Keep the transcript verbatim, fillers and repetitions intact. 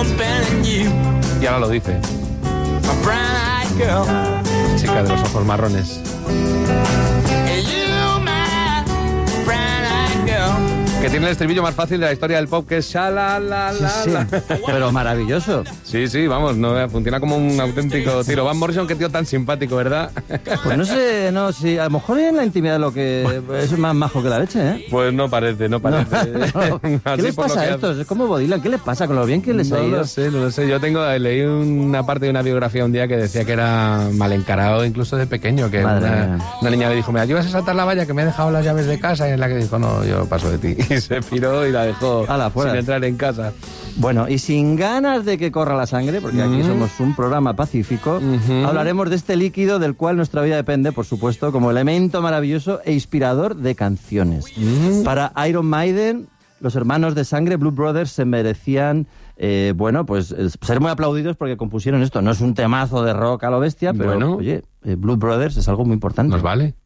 Y ahora lo dice. Chica de los ojos marrones. Que tiene el estribillo más fácil de la historia del pop, que es shalalala. Sí, sí. Pero maravilloso. Sí, sí, vamos, no, funciona como un auténtico tiro. Van Morrison, qué tío tan simpático, ¿verdad? Pues no sé, no, sí, a lo mejor en la intimidad lo que es más majo que la leche, ¿eh? Pues no parece, no parece. No, no. ¿Qué les pasa a estos? Es como Bob Dylan, ¿qué les pasa con lo bien que les no ha ido? No lo sé, no lo sé. Yo tengo, leí una parte de una biografía un día que decía que era mal encarado incluso de pequeño, que una, una niña le dijo, me ayudas a saltar la valla que me he dejado las llaves de casa, y en la que dijo, no, yo paso de ti. Y se piró y la dejó Ala, sin entrar en casa. Bueno, y sin ganas de que corra la sangre, porque aquí Mm. somos un programa pacífico, Uh-huh. hablaremos de este líquido del cual nuestra vida depende, por supuesto, como elemento maravilloso e inspirador de canciones. Mm. Para Iron Maiden, los hermanos de sangre, Blue Brothers, se merecían, eh, bueno, pues eh, ser muy aplaudidos porque compusieron esto. No es un temazo de rock a lo bestia, pero, Bueno. oye, eh, Blue Brothers es algo muy importante. Nos vale.